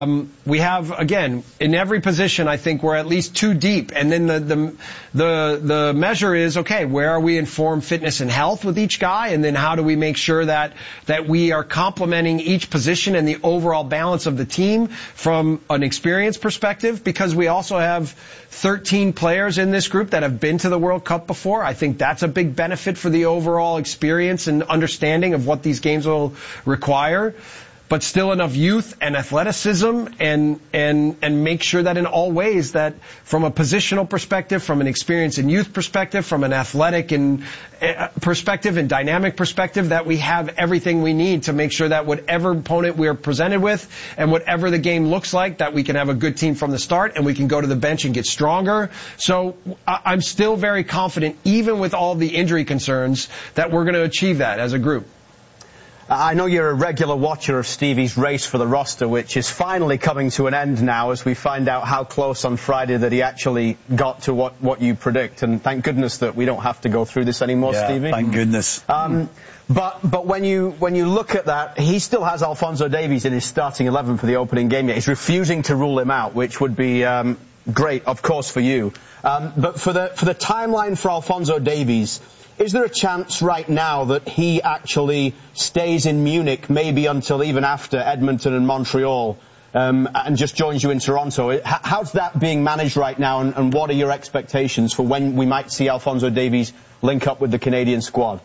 We have, again, in every position, I think we're at least 2 deep. And then the measure is, okay, where are we in form, fitness, and health with each guy? And then how do we make sure that we are complementing each position and the overall balance of the team from an experience perspective? Because we also have 13 players in this group that have been to the World Cup before. I think that's a big benefit for the overall experience and understanding of what these games will require. But still enough youth and athleticism and make sure that in all ways that from a positional perspective, from an experience and youth perspective, from an athletic and perspective and dynamic perspective, that we have everything we need to make sure that whatever opponent we are presented with and whatever the game looks like, that we can have a good team from the start and we can go to the bench and get stronger. So I'm still very confident, even with all the injury concerns, that we're going to achieve that as a group. I know you're a regular watcher of Stevie's race for the roster, which is finally coming to an end now as we find out how close on Friday that he actually got to what you predict. And thank goodness that we don't have to go through this anymore, Stevie. Thank goodness. But when you look at that, he still has Alphonso Davies in his starting 11 for the opening game yet. He's refusing to rule him out, which would be great, of course, for you. But for the timeline for Alphonso Davies, is there a chance right now that he actually stays in Munich maybe until even after Edmonton and Montreal and just joins you in Toronto? How's that being managed right now, and what are your expectations for when we might see Alphonso Davies link up with the Canadian squad?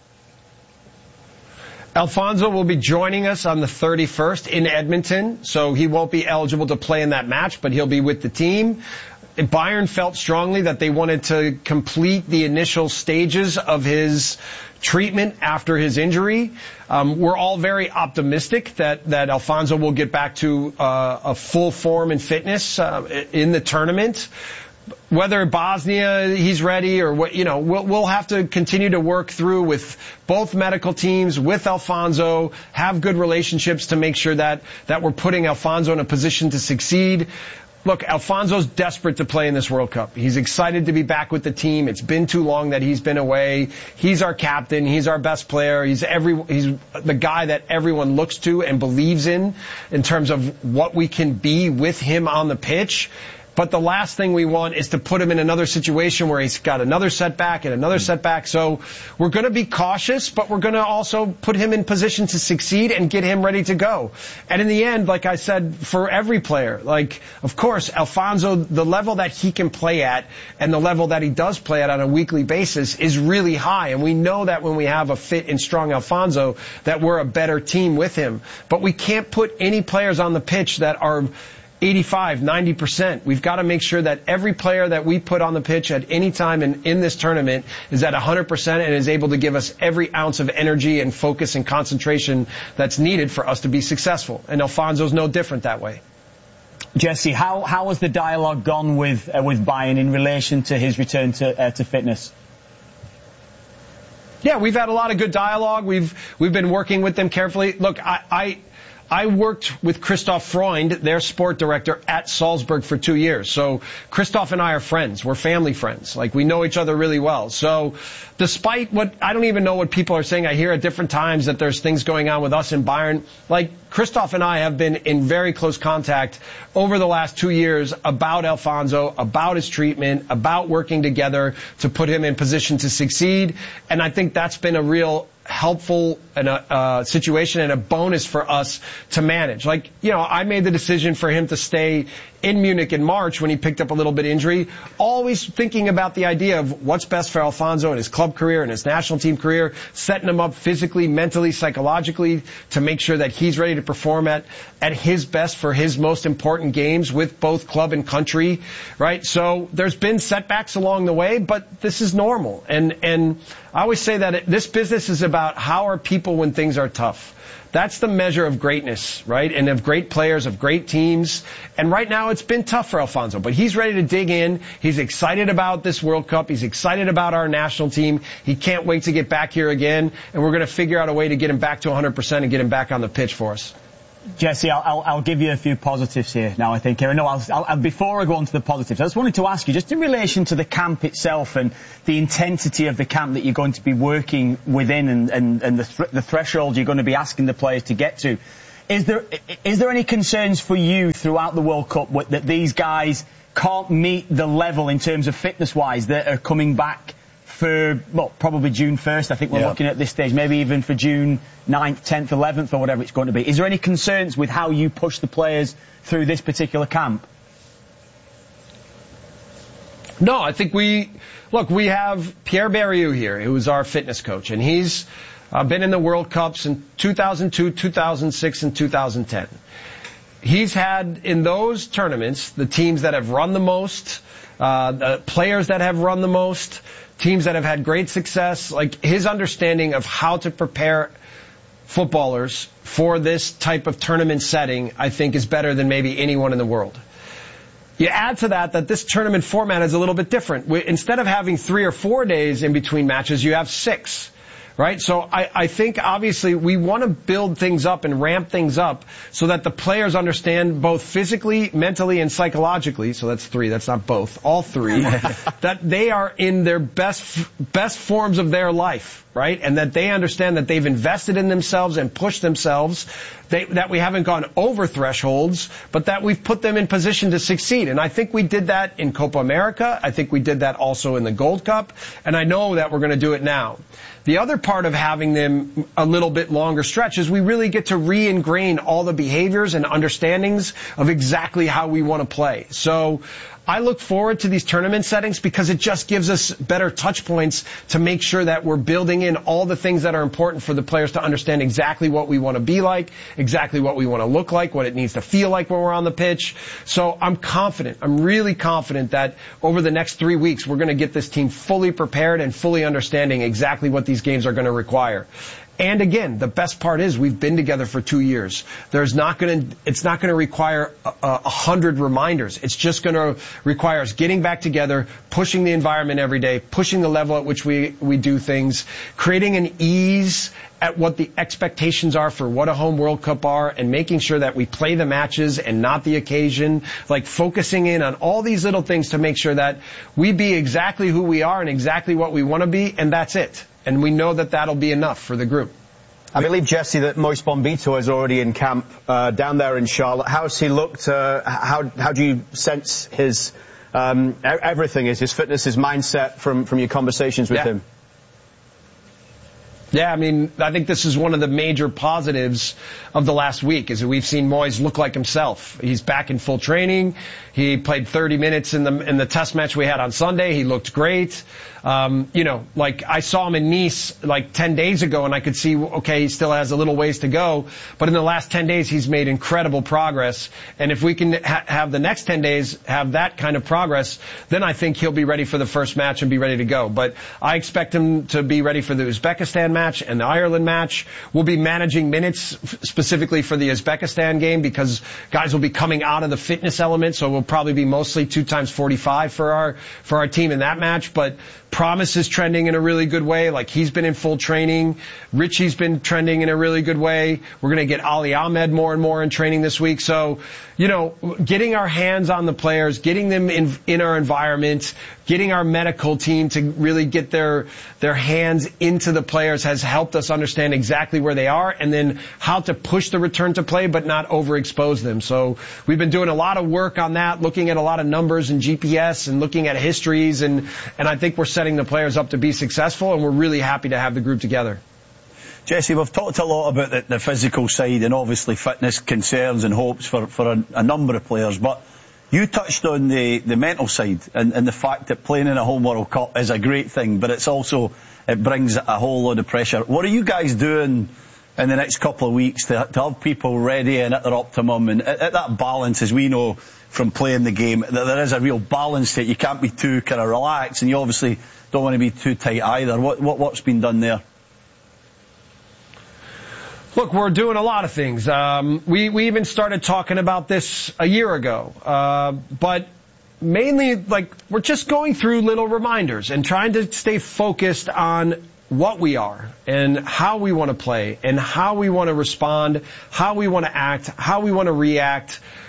Alphonso will be joining us on the 31st in Edmonton, so he won't be eligible to play in that match, but he'll be with the team. Bayern felt strongly that they wanted to complete the initial stages of his treatment after his injury. We're all very optimistic that Alphonso will get back to a full form and fitness in the tournament. Whether Bosnia he's ready or what, we'll have to continue to work through with both medical teams, with Alphonso, have good relationships to make sure that we're putting Alphonso in a position to succeed. Look, Alphonso's desperate to play in this World Cup. He's excited to be back with the team. It's been too long that he's been away. He's our captain. He's our best player. He's the guy that everyone looks to and believes in terms of what we can be with him on the pitch. But the last thing we want is to put him in another situation where he's got another setback and another setback. So we're going to be cautious, but we're going to also put him in position to succeed and get him ready to go. And in the end, like I said, for every player, of course, Alphonso, the level that he can play at and the level that he does play at on a weekly basis is really high. And we know that when we have a fit and strong Alphonso, that we're a better team with him. But we can't put any players on the pitch that are 85, 90%. We've got to make sure that every player that we put on the pitch at any time in this tournament is at 100% and is able to give us every ounce of energy and focus and concentration that's needed for us to be successful. And Alphonso's no different that way. Jesse, how has the dialogue gone with Bayern in relation to his return to fitness? Yeah, we've had a lot of good dialogue. We've been working with them carefully. Look, I worked with Christoph Freund, their sport director, at Salzburg for 2 years. So Christoph and I are friends. We're family friends. We know each other really well. So despite I don't even know what people are saying. I hear at different times that there's things going on with us in Bayern. Christoph and I have been in very close contact over the last 2 years about Alphonso, about his treatment, about working together to put him in position to succeed. And I think that's been a real helpful and a situation and a bonus for us to manage. I made the decision for him to stay in Munich in March when he picked up a little bit of injury, always thinking about the idea of what's best for Alphonso in his club career and his national team career, setting him up physically, mentally, psychologically to make sure that he's ready to perform at his best for his most important games with both club and country, right? So there's been setbacks along the way, but this is normal. And I always say that this business is about how are people when things are tough. That's the measure of greatness, right? And of great players, of great teams. And right now it's been tough for Alphonso, but he's ready to dig in. He's excited about this World Cup. He's excited about our national team. He can't wait to get back here again. And we're going to figure out a way to get him back to 100% and get him back on the pitch for us. Jesse, I'll give you a few positives here now, I think. Before I go on to the positives, I just wanted to ask you, just in relation to the camp itself and the intensity of the camp that you're going to be working within and the threshold you're going to be asking the players to get to, Is there any concerns for you throughout the World Cup that these guys can't meet the level in terms of fitness-wise that are coming back for, well, probably June 1st, I think we're looking at this stage, maybe even for June 9th, 10th, 11th, or whatever it's going to be. Is there any concerns with how you push the players through this particular camp? No, I think we have Pierre Berriou here, who's our fitness coach, and he's been in the World Cups in 2002, 2006, and 2010. He's had, in those tournaments, the teams that have run the most, the players that have run the most, teams that have had great success. Like, his understanding of how to prepare footballers for this type of tournament setting, I think, is better than maybe anyone in the world. You add to that this tournament format is a little bit different. Instead of having 3 or 4 days in between matches, you have 6. Right? So I think obviously we want to build things up and ramp things up so that the players understand both physically, mentally, and psychologically, so that's 3, that's not both, all 3, that they are in their best forms of their life, right? And that they understand that they've invested in themselves and pushed themselves, that we haven't gone over thresholds, but that we've put them in position to succeed. And I think we did that in Copa America. I think we did that also in the Gold Cup. And I know that we're going to do it now. The other part of having them a little bit longer stretch is we really get to re-ingrain all the behaviors and understandings of exactly how we want to play. So I look forward to these tournament settings because it just gives us better touch points to make sure that we're building in all the things that are important for the players to understand exactly what we want to be like, exactly what we want to look like, what it needs to feel like when we're on the pitch. So I'm confident, I'm really confident that over the next 3 weeks we're going to get this team fully prepared and fully understanding exactly what these games are going to require. And again, the best part is we've been together for 2 years. It's not going to require 100 reminders. It's just going to require us getting back together, pushing the environment every day, pushing the level at which we do things, creating an ease at what the expectations are for what a home World Cup are, and making sure that we play the matches and not the occasion, like focusing in on all these little things to make sure that we be exactly who we are and exactly what we want to be, and that's it. And we know that that'll be enough for the group. I believe, Jesse, that Moise Bombito is already in camp down there in Charlotte. How's he looked? How do you sense his everything, his fitness, his mindset from your conversations with him? Yeah, I mean, I think this is one of the major positives of the last week, is that we've seen Moise look like himself. He's back in full training. He played 30 minutes in the test match we had on Sunday. He looked great. Like I saw him in Nice like 10 days ago, and I could see, okay, he still has a little ways to go. But in the last 10 days, he's made incredible progress. And if we can have the next 10 days have that kind of progress, then I think he'll be ready for the first match and be ready to go. But I expect him to be ready for the Uzbekistan match and the Ireland match. We'll be managing minutes specifically for the Uzbekistan game because guys will be coming out of the fitness element, so we'll probably be mostly 2 times 45 for our team in that match. But Promise is trending in a really good way. Like, he's been in full training. Richie's been trending in a really good way. We're going to get Ali Ahmed more and more in training this week. So, getting our hands on the players, getting them in our environment, getting our medical team to really get their hands into the players has helped us understand exactly where they are and then how to push the return to play but not overexpose them. So we've been doing a lot of work on that, looking at a lot of numbers and GPS and looking at histories, and I think we're setting the players up to be successful, and we're really happy to have the group together. Jesse, we've talked a lot about the physical side and obviously fitness concerns and hopes for a number of players, but you touched on the mental side and the fact that playing in a home World Cup is a great thing, but it brings a whole load of pressure. What are you guys doing in the next couple of weeks to have people ready and at their optimum and at that balance, as we know from playing the game, that there is a real balance to it? You can't be too kind of relaxed, and you obviously don't want to be too tight either. What's been done there? Look, we're doing a lot of things. We even started talking about this a year ago. But mainly, we're just going through little reminders and trying to stay focused on what we are and how we want to play and how we want to respond, how we want to act, how we want to react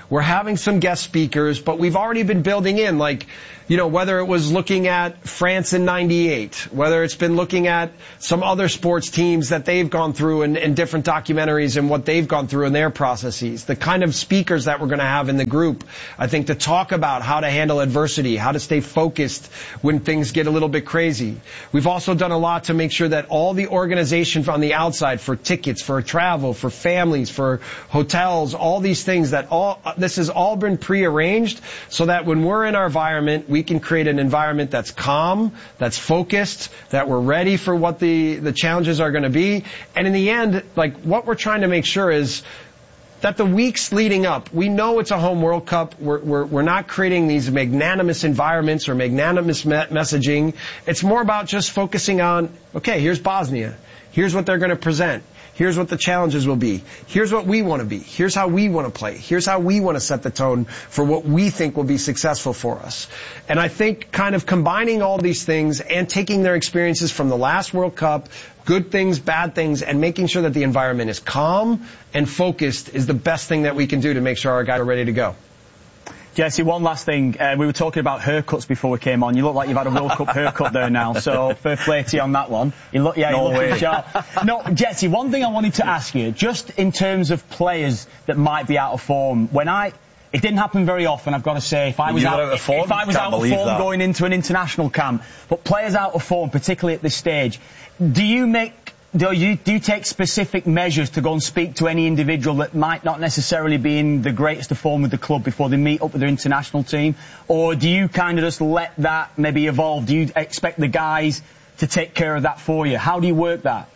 We're having some guest speakers, but we've already been building in, like, you know, whether it was looking at France in '98, whether it's been looking at some other sports teams that they've gone through and different documentaries and what they've gone through in their processes, the kind of speakers that we're going to have in the group, I think, to talk about how to handle adversity, how to stay focused when things get a little bit crazy. We've also done a lot to make sure that all the organization on the outside, for tickets, for travel, for families, for hotels, all these things, this has all been prearranged so that when we're in our environment, we can create an environment that's calm, that's focused, that we're ready for what the challenges are going to be. And in the end, like, what we're trying to make sure is that the weeks leading up, we know it's a home World Cup. We're not creating these magnanimous environments or magnanimous messaging. It's more about just focusing on, okay, here's Bosnia. Here's what they're going to present. Here's what the challenges will be. Here's what we want to be. Here's how we want to play. Here's how we want to set the tone for what we think will be successful for us. And I think kind of combining all these things and taking their experiences from the last World Cup, good things, bad things, and making sure that the environment is calm and focused is the best thing that we can do to make sure our guys are ready to go. Jesse, one last thing. We were talking about haircuts before we came on. You look like you've had a World Cup haircut there now, so fair play to you on that one. You look sharp. No, Jesse, one thing I wanted to ask you, just in terms of players that might be out of form. It didn't happen very often, I've got to say. If I was out of form going into an international camp, but players out of form, particularly at this stage, do you take specific measures to go and speak to any individual that might not necessarily be in the greatest of form with the club before they meet up with their international team? Or do you kind of just let that maybe evolve? Do you expect the guys to take care of that for you? How do you work that?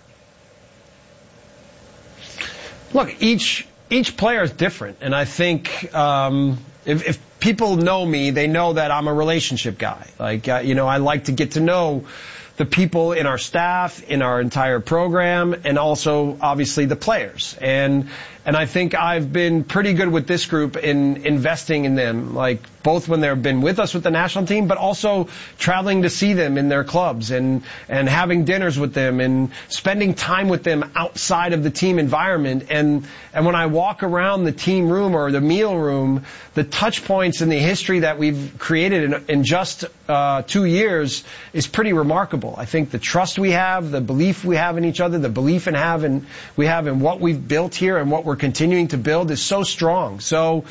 Look, each player is different. And I think if people know me, they know that I'm a relationship guy. Like, I like to get to know the people in our staff, in our entire program, and also, obviously, the players. And I think I've been pretty good with this group in investing in them, like both when they've been with us with the national team, but also traveling to see them in their clubs and having dinners with them and spending time with them outside of the team environment. And when I walk around the team room or the meal room, the touch points and the history that we've created in just 2 years is pretty remarkable. I think the trust we have, the belief we have in each other, the belief we have in what we've built here and what we're continuing to build is so strong. So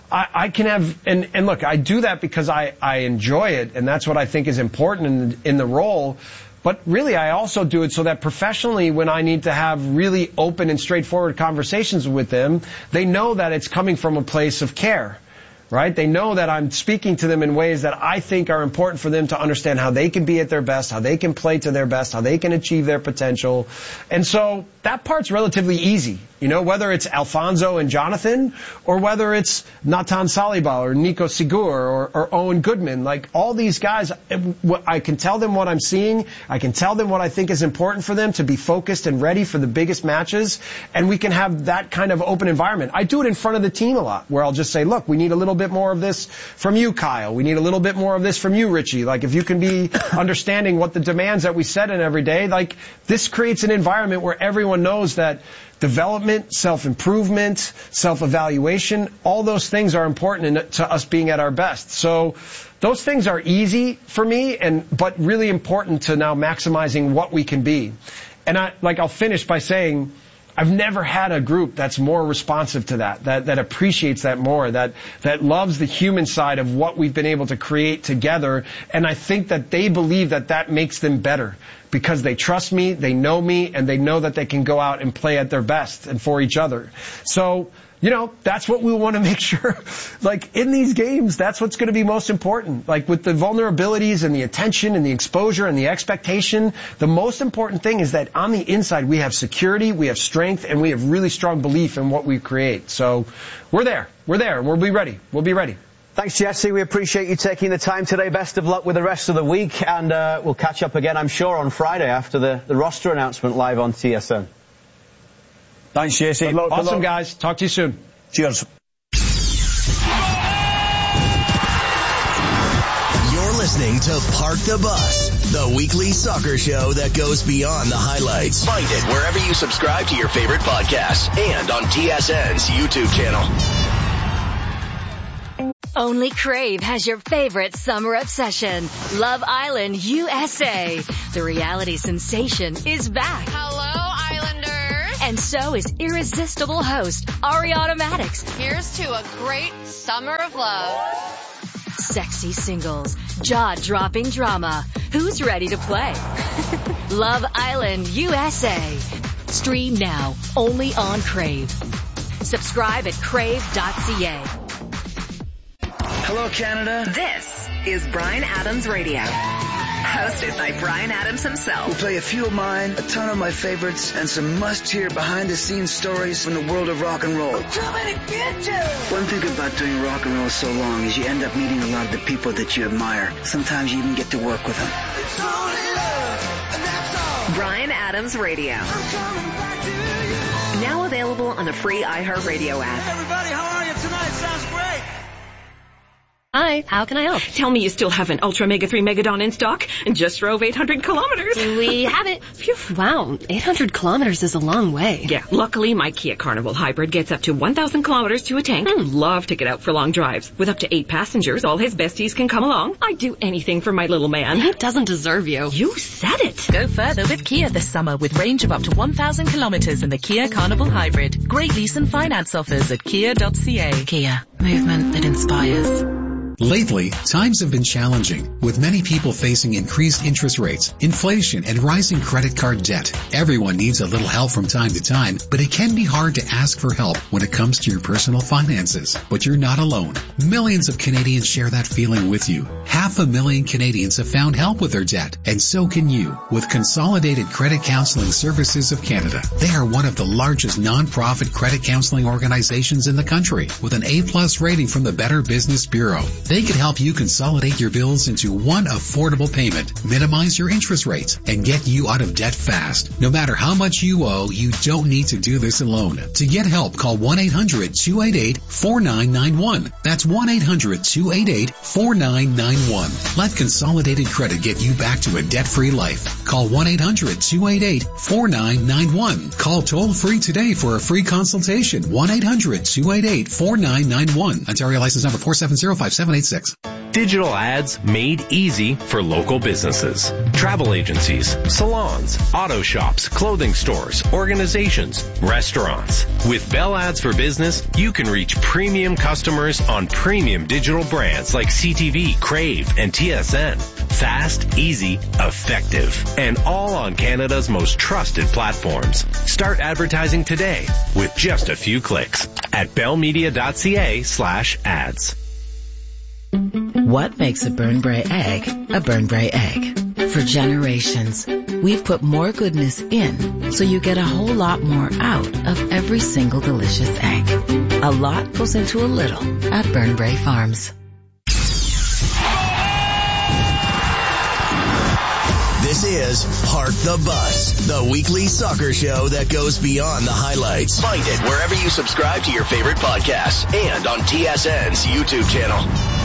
I can have, and look, I do that because I enjoy it, and that's what I think is important in the role. But really, I also do it so that professionally, when I need to have really open and straightforward conversations with them, they know that it's coming from a place of care. Right? They know that I'm speaking to them in ways that I think are important for them to understand how they can be at their best, how they can play to their best, how they can achieve their potential. And so that part's relatively easy. Whether it's Alfonso and Jonathan or whether it's Natan Saliba or Nico Sigur or Owen Goodman, like all these guys, I can tell them what I'm seeing. I can tell them what I think is important for them to be focused and ready for the biggest matches. And we can have that kind of open environment. I do it in front of the team a lot where I'll just say, look, we need a little bit more of this from you, Kyle. We need a little bit more of this from you, Richie. Like if you can be understanding what the demands that we set in every day, like this creates an environment where everyone knows that development, self-improvement, self-evaluation, all those things are important to us being at our best. So those things are easy for me, but really important to now maximizing what we can be. And I'll finish by saying I've never had a group that's more responsive to that appreciates that more, that loves the human side of what we've been able to create together. And I think that they believe that makes them better because they trust me, they know me, and they know that they can go out and play at their best and for each other. So, that's what we want to make sure, like in these games, that's what's going to be most important. Like with the vulnerabilities and the attention and the exposure and the expectation, the most important thing is that on the inside we have security, we have strength, and we have really strong belief in what we create. So we're there, and we'll be ready. Thanks, Jesse. We appreciate you taking the time today. Best of luck with the rest of the week, and we'll catch up again, I'm sure, on Friday after the roster announcement live on TSN. Thanks, Jesse. Awesome, guys. Talk to you soon. Cheers. You're listening to Park the Bus, the weekly soccer show that goes beyond the highlights. Find it wherever you subscribe to your favorite podcasts and on TSN's YouTube channel. Only Crave has your favorite summer obsession, Love Island USA. The reality sensation is back. Hello, Islanders. And so is irresistible host Ari Automatics. Here's to a great summer of love. Sexy singles, jaw-dropping drama. Who's ready to play? Love Island USA. Stream now, only on Crave. Subscribe at crave.ca. Hello, Canada. This is Bryan Adams Radio. Hosted by Bryan Adams himself. We'll play a few of mine, a ton of my favorites, and some must-hear behind-the-scenes stories from the world of rock and roll. I'm coming to get you! One thing about doing rock and roll so long is you end up meeting a lot of the people that you admire. Sometimes you even get to work with them. It's only love, and that's all. Bryan Adams Radio. I'm coming back to you. Now available on the free iHeartRadio app. Hey, everybody, how are you tonight? Sounds great. Hi, how can I help? Tell me you still have an Ultra Mega 3 Megadon in stock and just drove 800 kilometers. We have it. Phew, wow, 800 kilometers is a long way. Yeah, luckily my Kia Carnival Hybrid gets up to 1,000 kilometers to a tank. Love to get out for long drives. With up to 8 passengers, all his besties can come along. I'd do anything for my little man. He doesn't deserve you. You said it. Go further with Kia this summer with range of up to 1,000 kilometers in the Kia Carnival Hybrid. Great lease and finance offers at kia.ca. Kia, movement that inspires. Lately, times have been challenging, with many people facing increased interest rates, inflation, and rising credit card debt. Everyone needs a little help from time to time, but it can be hard to ask for help when it comes to your personal finances. But you're not alone. Millions of Canadians share that feeling with you. 500,000 Canadians have found help with their debt, and so can you, with Consolidated Credit Counseling Services of Canada. They are one of the largest non-profit credit counseling organizations in the country, with an A+ rating from the Better Business Bureau. They can help you consolidate your bills into one affordable payment, minimize your interest rates, and get you out of debt fast. No matter how much you owe, you don't need to do this alone. To get help, call 1-800-288-4991. That's 1-800-288-4991. Let Consolidated Credit get you back to a debt-free life. Call 1-800-288-4991. Call toll-free today for a free consultation. 1-800-288-4991. Ontario license number 4705786. Digital ads made easy for local businesses. Travel agencies, salons, auto shops, clothing stores, organizations, restaurants. With Bell Ads for Business, you can reach premium customers on premium digital brands like CTV, Crave, and TSN. Fast, easy, effective, and all on Canada's most trusted platforms. Start advertising today with just a few clicks at bellmedia.ca/ads. What makes a Burnbrae egg a Burnbrae egg? For generations, we've put more goodness in so you get a whole lot more out of every single delicious egg. A lot goes into a little at Burnbrae Farms. This is Park the Bus, the weekly soccer show that goes beyond the highlights. Find it wherever you subscribe to your favorite podcasts and on TSN's YouTube channel.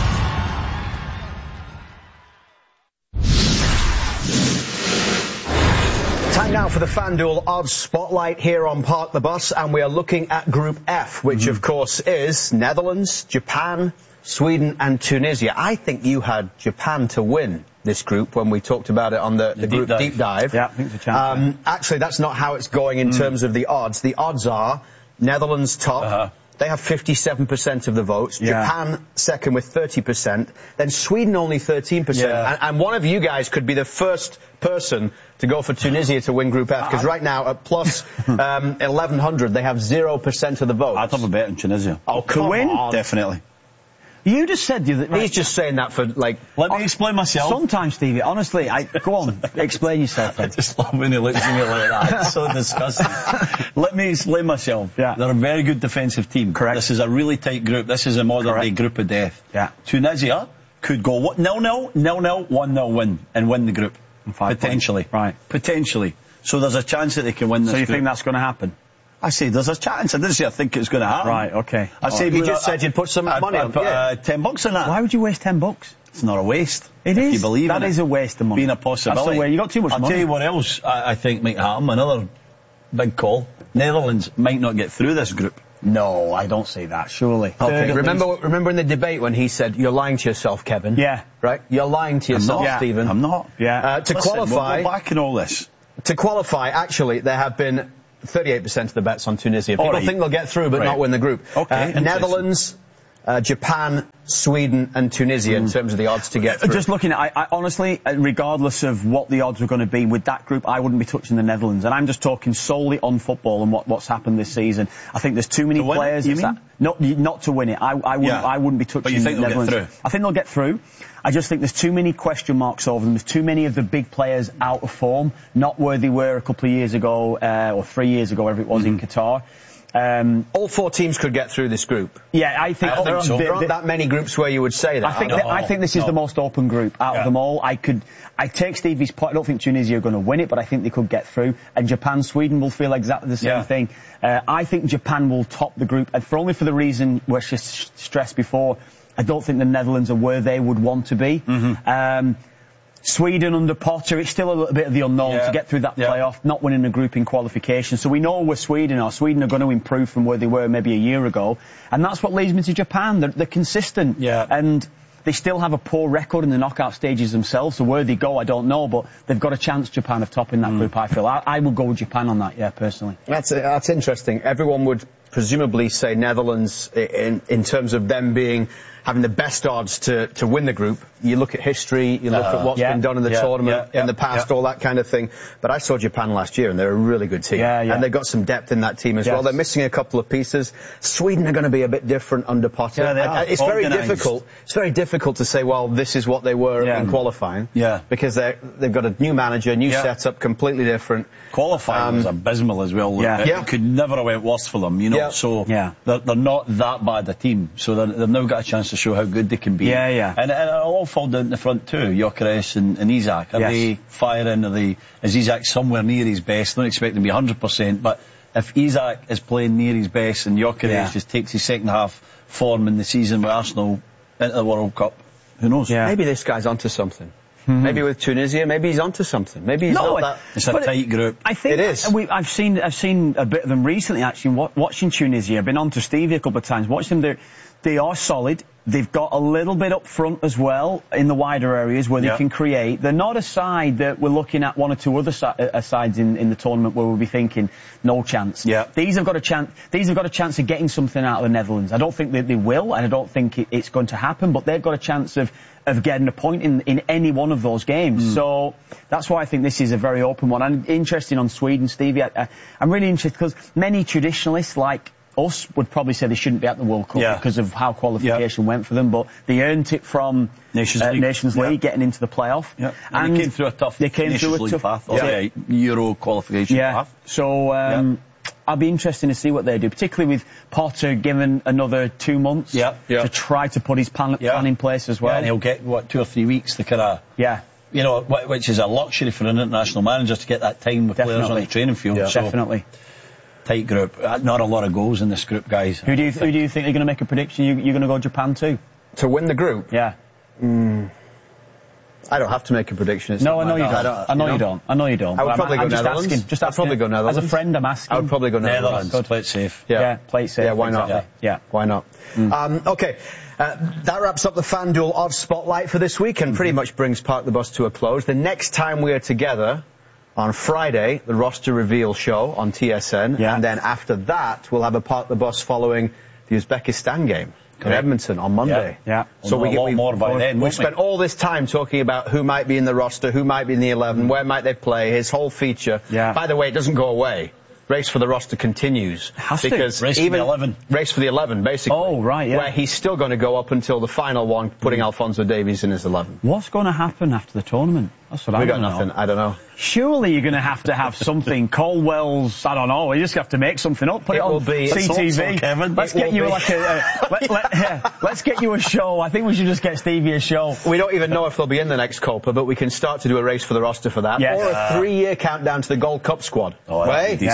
Time now for the FanDuel Odds Spotlight here on Park the Bus, and we are looking at Group F, which of course is Netherlands, Japan, Sweden and Tunisia. I think you had Japan to win this group when we talked about it on the group deep dive. Yeah, I think it's a chance. Actually, that's not how it's going in terms of the odds. The odds are Netherlands top. They have 57% of the votes. Yeah. Japan second with 30%. Then Sweden only 13%. Yeah. And one of you guys could be the first person to go for Tunisia to win Group F, because right now at plus 1100 they have 0% of the votes. I'd have a bet on Tunisia. Oh, come on. Definitely. You just said the other... He's just saying that for, like... Let me explain myself. Sometimes, Stevie, honestly, go on, explain yourself. I just love when he looks at me like that. It's so disgusting. Let me explain myself. Yeah. They're a very good defensive team. Correct. This is a really tight group. This is a modern-day group of death. Yeah. Tunisia could go 0-0, 0-0, 1-0 win and win the group. Potentially. Right. Potentially. So there's a chance that they can win this So you group. think that's going to happen? I say there's a chance. I didn't say I think it's going to happen. Right, okay. I say You just said you'd put some money on. I'd put $10 on that. Why would you waste $10? It's not a waste. It if is. You believe that in is it. a waste of money. Being a possibility. That's the way. You got too much money. I'll tell you what else I think might happen. Another big call. Netherlands might not get through this group. No, I don't see that, surely. Okay. Remember in the debate when he said, "You're lying to yourself, Kevin"? Yeah. Right? You're lying to yourself, Stephen. I'm not. Yeah. To qualify... We'll go back in all this. To qualify, actually, there have been 38% of the bets on Tunisia. People think they'll get through but not win the group. Okay. Netherlands, Japan, Sweden and Tunisia in terms of the odds to get through. Just looking at I honestly, regardless of what the odds were going to be with that group, I wouldn't be touching the Netherlands. And I'm just talking solely on football and what's happened this season. I think there's too many players. Not to win it. I wouldn't be touching but you think the Netherlands. They'll get through? I think they'll get through. I just think there's too many question marks over them. There's too many of the big players out of form, not where they were a couple of years ago, or 3 years ago, whatever it was in Qatar. All 4 teams could get through this group. Yeah, I think there aren't that many groups where you would say that. I think this is the most open group out of them all. I take Stevie's point. I don't think Tunisia are going to win it, but I think they could get through. And Japan, Sweden will feel exactly the same thing. I think Japan will top the group, and only for the reason which I stressed before. I don't think the Netherlands are where they would want to be. Sweden under Potter, it's still a little bit of the unknown to get through that playoff, not winning a group in qualification. So we know where Sweden are. Sweden are going to improve from where they were maybe a year ago. And that's what leads me to Japan. They're consistent. Yeah. And they still have a poor record in the knockout stages themselves. So where they go, I don't know. But they've got a chance, Japan, of topping that group, I feel. I would go with Japan on that, personally. That's interesting. Everyone would presumably say Netherlands in terms of them having the best odds to win the group. You look at history, you look at what's been done in the tournament in the past, all that kind of thing. But I saw Japan last year and they're a really good team. And they've got some depth in that team as well. They're missing a couple of pieces. Sweden are going to be a bit different under Potter. It's very difficult. It's very difficult to say, well, this is what they were in qualifying. Because they've got a new manager, new setup, completely different. Qualifying was abysmal as well. It could never have went worse for them, you know. So they're not that bad a team. So they've now got a chance to show how good they can be. And it'll all fall down in the front too. Gyökeres and Isak. Are they firing? Is Isak somewhere near his best? Don't expect him to be 100%, but if Isak is playing near his best and Gyökeres just takes his second half form in the season with Arsenal into the World Cup, who knows? Maybe this guy's onto something. Maybe with Tunisia, maybe he's onto something. Maybe he's not that. It's a tight group. I think it is. I've seen a bit of them recently. Actually, watching Tunisia, I've been on to Stevie a couple of times. Watching them, they are solid. They've got a little bit up front as well in the wider areas where they can create. They're not a side that we're looking at one or two other sides in the tournament where we'll be thinking no chance. These have got a chance. These have got a chance of getting something out of the Netherlands. I don't think that they will, and I don't think it's going to happen. But they've got a chance of getting a point in any one of those games. So that's why I think this is a very open one. I'm interested on Sweden, Stevie. I'm really interested because many traditionalists like us would probably say they shouldn't be at the World Cup because of how qualification went for them, but they earned it from Nations League getting into the playoff. And they came through a tough Nations League path, Euro qualification path. So I'll be interested to see what they do, particularly with Potter given another 2 months to try to put his plan in place as well. And he'll get, 2 or 3 weeks to kind of... You know, which is a luxury for an international manager to get that time with players on the training field. Definitely. Tight group. Not a lot of goals in this group, guys. Who do you think are going to make a prediction? You're going to go Japan too? To win the group? Yeah. I don't have to make a prediction. No, I know you don't. I know you don't. I would probably go Netherlands. I'd probably go Netherlands. As a friend, I'm asking. I would probably go Netherlands. Play it safe. Yeah, play it safe. Yeah, why not? Yeah. Why not? Okay. That wraps up the FanDuel Odds Spotlight for this week and pretty much brings Park the Bus to a close. The next time we are together on Friday, the roster reveal show on TSN. And then after that, we'll have a Park the Bus following the Uzbekistan game in Edmonton on Monday. So we get a lot more by then. We've spent all this time talking about who might be in the roster, who might be in the 11, where might they play, his whole feature. By the way, it doesn't go away. Race for the roster continues. Because race for the 11. Race for the 11, basically. Oh, right, yeah. Where he's still going to go up until the final one, putting Alphonso Davies in his 11. What's going to happen after the tournament? That's what I got nothing. I don't know. Surely you're going to have something. Caldwell's, I don't know. You just have to make something up. Put it on CTV. Kevin. Let's get you let's get you a show. I think we should just get Stevie a show. We don't even know if they'll be in the next Copa, but we can start to do a race for the roster for that. Or a 3-year countdown to the Gold Cup squad. Oh, that'd be decent.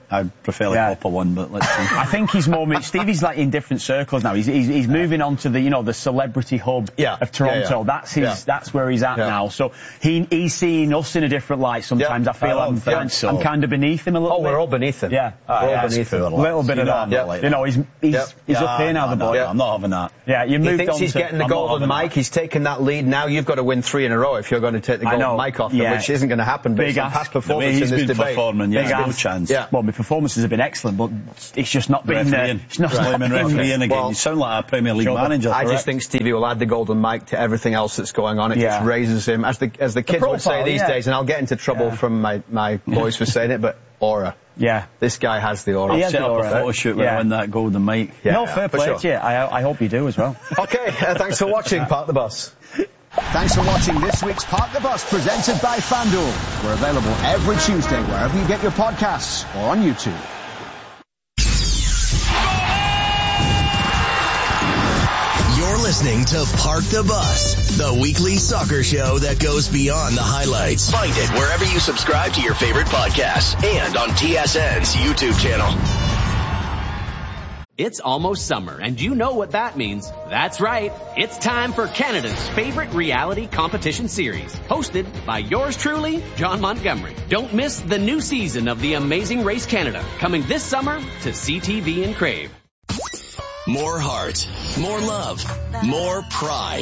I prefer the copper one, but let's see. I think he's more. Stevie's like in different circles now. He's moving on to the celebrity hub of Toronto. That's where he's at now. So he's seeing us in a different light. Sometimes I feel I'm kind of beneath him a little bit. We're all beneath him. Yeah, we're all beneath him. A little bit of that. He's up here now, the boy. I'm not having that. Yeah, you moved on. He thinks he's getting the golden mic. He's taken that lead. Now you've got to win 3 in a row if you're going to take the golden mic off him, which isn't going to happen based on past performance in this debate. No chance. Well, my performances have been excellent, but it's just not been. It's not refereeing again. You sound like a Premier League manager. I just think Stevie will add the golden mic to everything else that's going on. It just raises him, as the kids would say these days, and I'll get into trouble from my boys for saying it, but aura. Yeah. This guy has the aura. I'll set up a photo shoot when I win that golden mic. Fair play to you. I hope you do as well. Okay, thanks for watching Park the Bus. Thanks for watching this week's Park the Bus presented by FanDuel. We're available every Tuesday wherever you get your podcasts or on YouTube. You're listening to Park the Bus, the weekly soccer show that goes beyond the highlights. Find it wherever you subscribe to your favorite podcasts and on TSN's YouTube channel. It's almost summer, and you know what that means. That's right. It's time for Canada's favorite reality competition series, hosted by yours truly, John Montgomery. Don't miss the new season of The Amazing Race Canada, coming this summer to CTV and Crave. More heart, more love, more pride.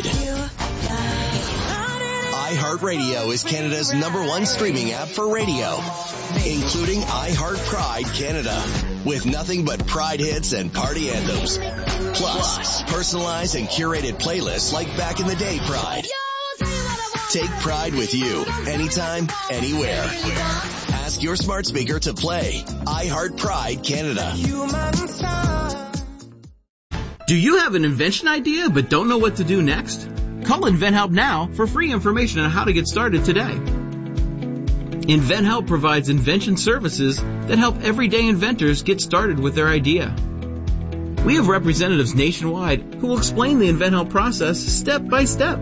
iHeartRadio is Canada's #1 streaming app for radio, including iHeart Pride Canada, with nothing but Pride hits and party anthems. Plus, personalized and curated playlists like Back in the Day Pride. Take Pride with you, anytime, anywhere. Ask your smart speaker to play iHeart Pride Canada. Do you have an invention idea but don't know what to do next? Call InventHelp now for free information on how to get started today. InventHelp provides invention services that help everyday inventors get started with their idea. We have representatives nationwide who will explain the InventHelp process step by step.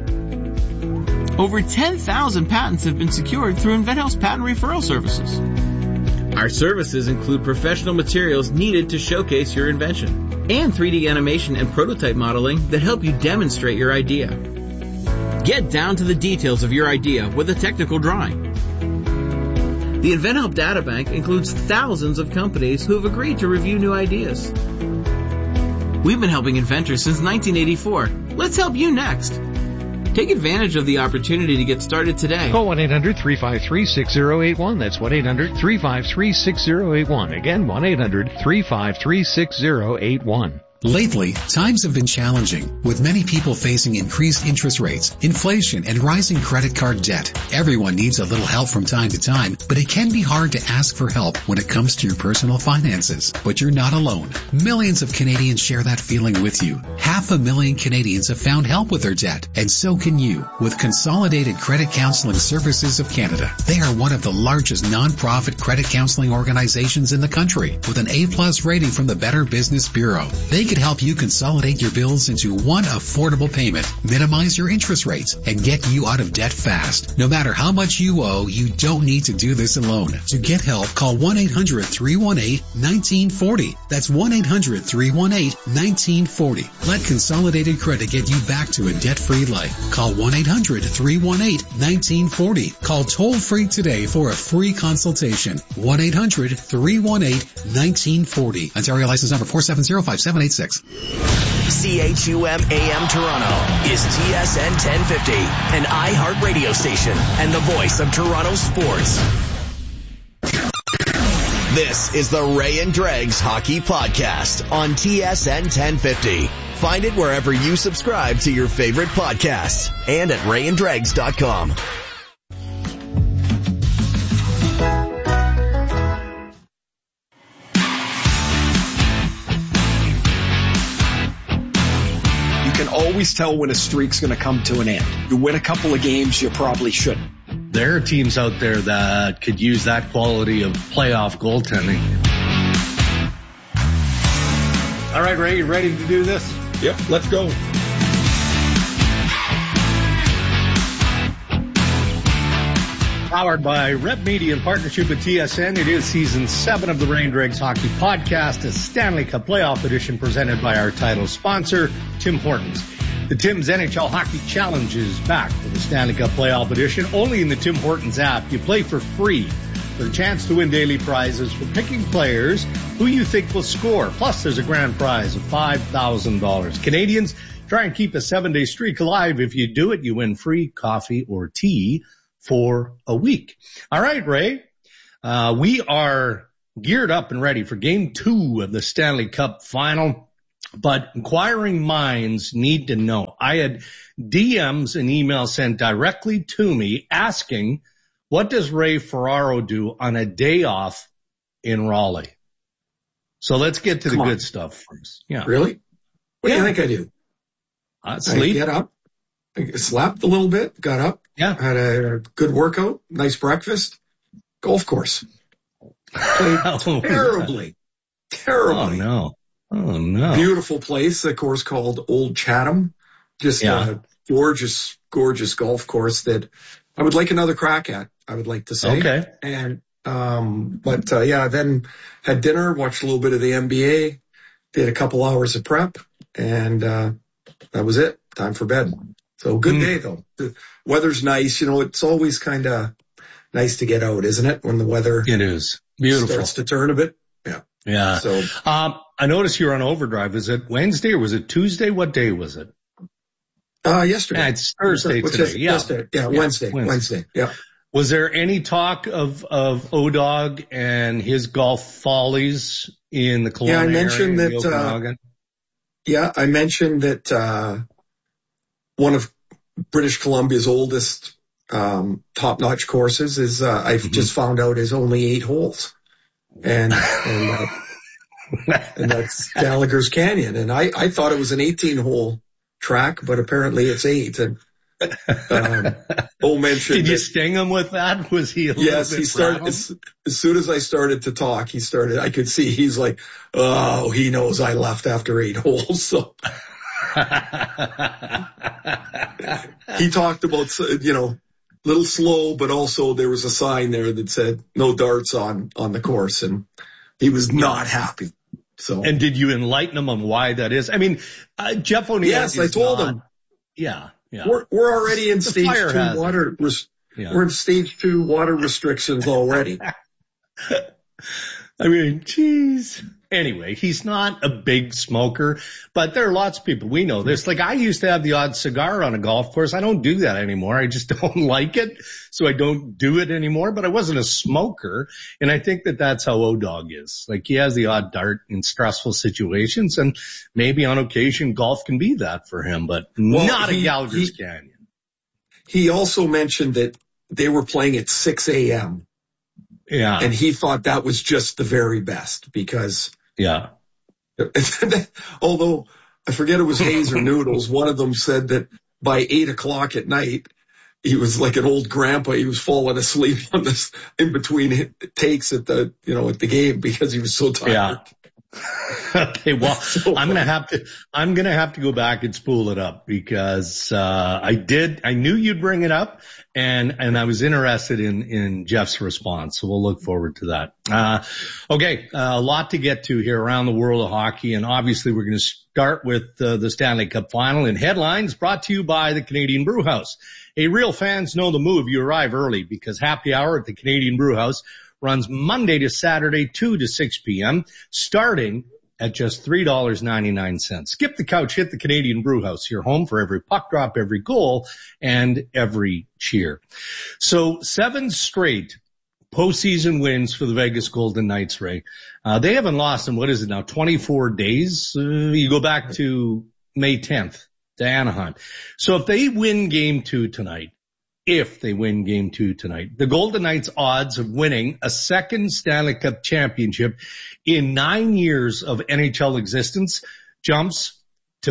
Over 10,000 patents have been secured through InventHelp's patent referral services. Our services include professional materials needed to showcase your invention, and 3D animation and prototype modeling that help you demonstrate your idea. Get down to the details of your idea with a technical drawing. The InventHelp Databank includes thousands of companies who have agreed to review new ideas. We've been helping inventors since 1984. Let's help you next. Take advantage of the opportunity to get started today. Call 1-800-353-6081. That's 1-800-353-6081. Again, 1-800-353-6081. Lately, times have been challenging, with many people facing increased interest rates, inflation, and rising credit card debt. Everyone needs a little help from time to time, but it can be hard to ask for help when it comes to your personal finances. But you're not alone. Millions of Canadians share that feeling with you. 500,000 Canadians have found help with their debt, and so can you, with Consolidated Credit Counseling Services of Canada. They are one of the largest non-profit credit counseling organizations in the country, with an A+ rating from the Better Business Bureau. They could help you consolidate your bills into one affordable payment, minimize your interest rates, and get you out of debt fast. No matter how much you owe, you don't need to do this alone. To get help, call 1-800-318-1940. That's 1-800-318-1940. Let Consolidated Credit get you back to a debt-free life. Call 1-800-318-1940. Call toll-free today for a free consultation. 1-800-318-1940. Ontario license number 4705786. CHUM AM Toronto is TSN 1050, an iHeart radio station and the voice of Toronto sports. This is the Ray and Dregs Hockey Podcast on TSN 1050. Find it wherever you subscribe to your favorite podcasts and at rayanddregs.com. Always tell when a streak's going to come to an end. You win a couple of games, you probably shouldn't. There are teams out there that could use that quality of playoff goaltending. All right, Ray, you ready to do this? Yep, let's go. Powered by Rep Media in partnership with TSN. It is season 7 of the Rain Dregs Hockey Podcast, a Stanley Cup playoff edition presented by our title sponsor, Tim Hortons. The Tim's NHL Hockey Challenge is back for the Stanley Cup playoff edition. Only in the Tim Hortons app. You play for free for a chance to win daily prizes for picking players who you think will score. Plus, there's a grand prize of $5,000. Canadians, try and keep a 7-day streak alive. If you do it, you win free coffee or tea for a week. All right, Ray. We are geared up and ready for Game 2 of the Stanley Cup Final, but inquiring minds need to know. I had DMs and emails sent directly to me asking, what does Ray Ferraro do on a day off in Raleigh? So let's get to the good stuff first. Yeah. Really? What do you think I do? Sleep. I get up. I slept a little bit, got up, had a good workout, nice breakfast, golf course. Played terribly. Oh, no. Beautiful place, a course called Old Chatham. Just a gorgeous golf course that I would like another crack at, I would like to say. Okay. And, then had dinner, watched a little bit of the NBA, did a couple hours of prep, and that was it. Time for bed. So good day though. The weather's nice. You know, it's always kind of nice to get out, isn't it? When the weather it is beautiful starts to turn a bit. Yeah. Yeah. So, I noticed you're on overdrive. Is it Wednesday or was it Tuesday? What day was it? Yesterday. Yeah, it's Thursday today. Yesterday. Yeah. Wednesday. Yeah. Was there any talk of O-Dog and his golf follies in the Kelowna I mentioned area, that, I mentioned that, one of British Columbia's oldest, top-notch courses is, I've just found out is only 8 holes. And that's Gallagher's Canyon. And I thought it was an 18-hole track, but apparently it's 8. And, mentioned. Did you sting him with that? Was he Yes, he started, as soon as I started to talk, I could see he's like, oh, he knows I left after 8 holes. So. He talked about, little slow, but also there was a sign there that said no darts on the course, and he was not happy. So. And did you enlighten him on why that is? I mean, Jeff O'Neill. Yes, I told him. Yeah. We're already in stage 2 water. We're in stage 2 water restrictions already. I mean, geez. Anyway, he's not a big smoker, but there are lots of people. We know this. Like, I used to have the odd cigar on a golf course. I don't do that anymore. I just don't like it, so I don't do it anymore. But I wasn't a smoker, and I think that that's how O-Dog is. Like, he has the odd dart in stressful situations, and maybe on occasion golf can be that for him, but not at Gallagher's Canyon. He also mentioned that they were playing at 6 a.m. Yeah. And he thought that was just the very best because. Yeah. Although I forget it was Hayes or Noodles, one of them said that by 8 o'clock at night, he was like an old grandpa. He was falling asleep on this in between takes at the game because he was so tired. Yeah. Okay, well, I'm gonna have to go back and spool it up because I knew you'd bring it up, and I was interested in Jeff's response. So we'll look forward to that. Okay, a lot to get to here around the world of hockey, and obviously we're going to start with the Stanley Cup Final and headlines brought to you by the Canadian Brewhouse. Hey, real fans know the move. You arrive early because happy hour at the Canadian Brewhouse runs Monday to Saturday, 2 to 6 p.m., starting at just $3.99. Skip the couch, hit the Canadian Brewhouse, your home for every puck drop, every goal, and every cheer. So 7 straight postseason wins for the Vegas Golden Knights, Ray. They haven't lost in, 24 days? You go back to May 10th to Anaheim. So if they win Game 2 tonight, the Golden Knights' odds of winning a second Stanley Cup championship in 9 years of NHL existence jumps to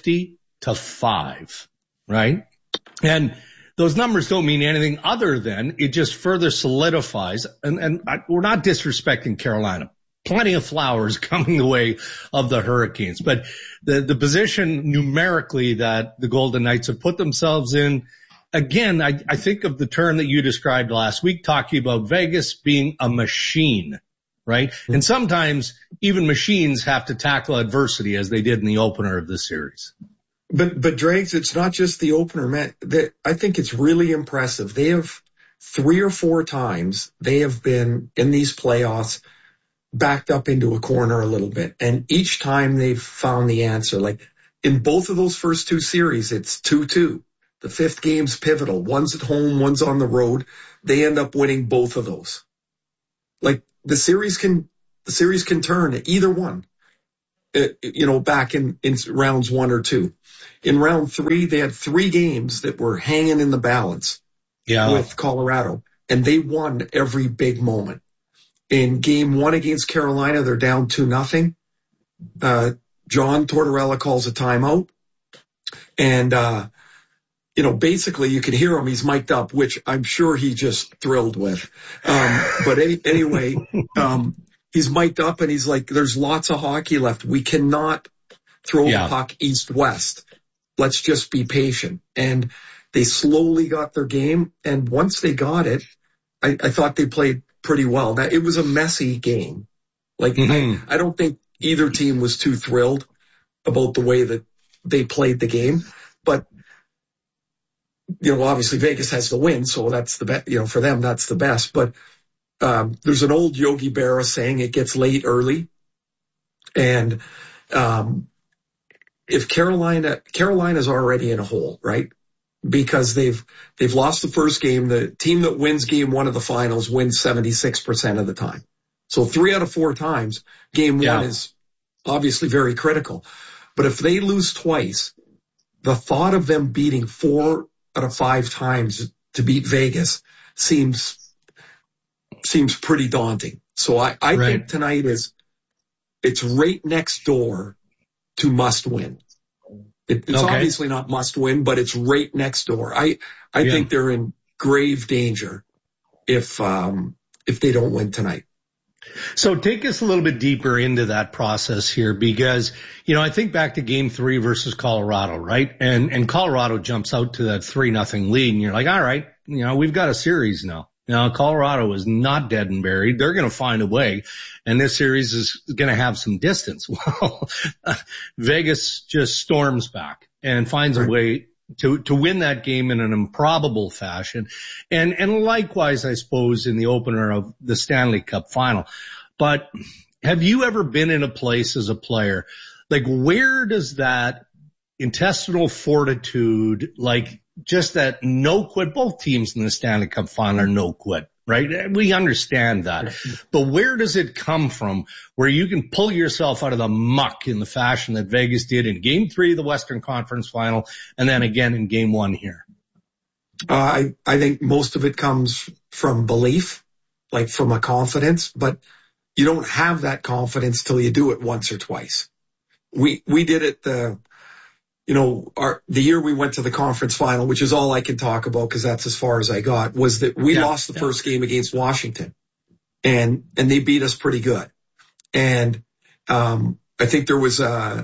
50-5, right? And those numbers don't mean anything other than it just further solidifies, and we're not disrespecting Carolina. Plenty of flowers coming the way of the Hurricanes, but the position numerically that the Golden Knights have put themselves in again, I think of the term that you described last week, talking about Vegas being a machine, right? Mm-hmm. And sometimes even machines have to tackle adversity, as they did in the opener of this series. But Dregs, it's not just the opener, man. I think it's really impressive. They have 3 or 4 times they have been in these playoffs backed up into a corner a little bit. And each time they've found the answer. Like in both of those first 2 series, it's 2-2. The 5th game's pivotal. One's at home, one's on the road. They end up winning both of those. Like the series can turn either one, back in rounds 1 or 2. In round 3, they had 3 games that were hanging in the balance with Colorado, and they won every big moment. In game 1 against Carolina, they're down 2-0. John Tortorella calls a timeout, and basically you can hear him. He's mic'd up, which I'm sure he just thrilled with. But anyway, he's mic'd up and he's like, there's lots of hockey left. We cannot throw the puck east-west. Let's just be patient. And they slowly got their game. And once they got it, I thought they played pretty well. Now, it was a messy game. Like, I don't think either team was too thrilled about the way that they played the game. But, obviously Vegas has the win, so that's the best, for them, that's the best. But there's an old Yogi Berra saying it gets late early. And if Carolina's already in a hole, right? Because they've lost the first game. The team that wins game 1 of the finals wins 76% of the time. So 3 out of 4 times, game 1 is obviously very critical. But if they lose twice, the thought of them beating 4 out of 5 times to beat Vegas seems pretty daunting. So I think tonight it's right next door to must win. It's obviously not must win, but it's right next door. I think they're in grave danger if they don't win tonight. So take us a little bit deeper into that process here, because, I think back to game 3 versus Colorado, right? And Colorado jumps out to that 3-0 lead, and you're like, all right, we've got a series now. Now, Colorado is not dead and buried. They're going to find a way, and this series is going to have some distance. Well, Vegas just storms back and finds a way to win that game in an improbable fashion. And likewise, I suppose, in the opener of the Stanley Cup final. But have you ever been in a place as a player, like where does that intestinal fortitude, like just that no quit, both teams in the Stanley Cup final are no quit, right? We understand that. But where does it come from where you can pull yourself out of the muck in the fashion that Vegas did in game 3 of the Western Conference final and then again in game 1 here? I think most of it comes from belief, like from a confidence, but you don't have that confidence till you do it once or twice. We did it the year we went to the conference final, which is all I can talk about because that's as far as I got, was that we lost the first game against Washington and they beat us pretty good. And, I think there was a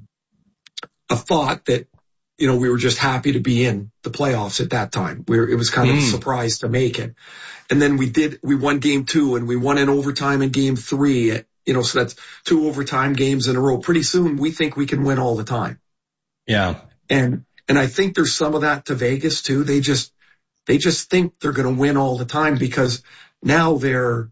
thought that, we were just happy to be in the playoffs at that time. It was kind of a surprise to make it. And then we won game 2 and we won in overtime in game 3, so that's 2 overtime games in a row. Pretty soon we think we can win all the time. Yeah. And I think there's some of that to Vegas too. They just think they're going to win all the time because now they're,